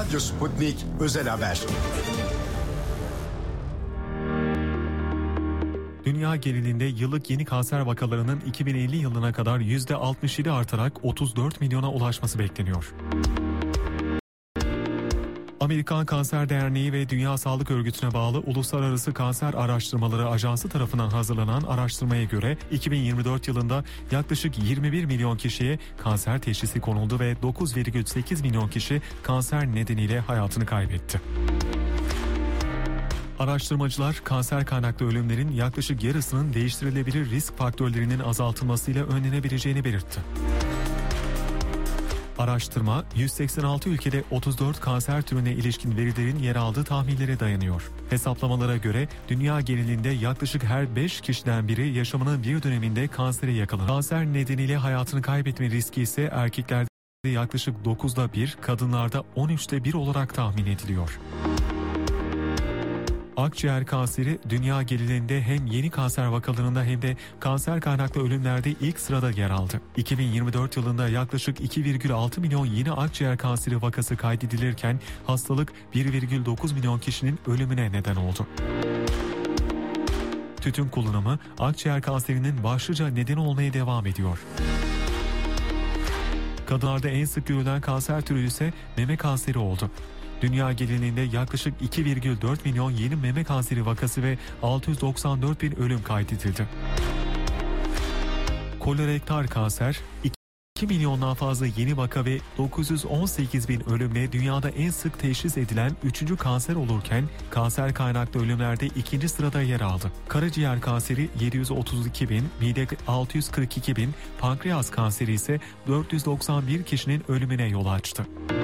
Radyo Sputnik Özel Haber. Dünya genelinde yıllık yeni kanser vakalarının 2050 yılına kadar %67 artarak 34 milyona ulaşması bekleniyor. Amerikan Kanser Derneği ve Dünya Sağlık Örgütü'ne bağlı Uluslararası Kanser Araştırmaları Ajansı tarafından hazırlanan araştırmaya göre 2024 yılında yaklaşık 21 milyon kişiye kanser teşhisi konuldu ve 9,8 milyon kişi kanser nedeniyle hayatını kaybetti. Araştırmacılar kanser kaynaklı ölümlerin yaklaşık yarısının değiştirilebilir risk faktörlerinin azaltılmasıyla önlenebileceğini belirtti. Araştırma, 186 ülkede 34 kanser türüne ilişkin verilerin yer aldığı tahminlere dayanıyor. Hesaplamalara göre dünya genelinde yaklaşık her 5 kişiden biri yaşamının bir döneminde kansere yakalanır. Kanser nedeniyle hayatını kaybetme riski ise erkeklerde yaklaşık 9'da 1, kadınlarda 13'te 1 olarak tahmin ediliyor. Akciğer kanseri dünya genelinde hem yeni kanser vakalarında hem de kanser kaynaklı ölümlerde ilk sırada yer aldı. 2024 yılında yaklaşık 2,6 milyon yeni akciğer kanseri vakası kaydedilirken hastalık 1,9 milyon kişinin ölümüne neden oldu. Tütün kullanımı akciğer kanserinin başlıca nedeni olmaya devam ediyor. Kadınlarda en sık görülen kanser türü ise meme kanseri oldu. Dünya genelinde yaklaşık 2,4 milyon yeni meme kanseri vakası ve 694 bin ölüm kaydedildi. Kolorektal kanser, 2 milyondan fazla yeni vaka ve 918 bin ölümle dünyada en sık teşhis edilen 3. kanser olurken kanser kaynaklı ölümlerde 2. sırada yer aldı. Karaciğer kanseri 732 bin, mide 642 bin, pankreas kanseri ise 491 kişinin ölümüne yol açtı.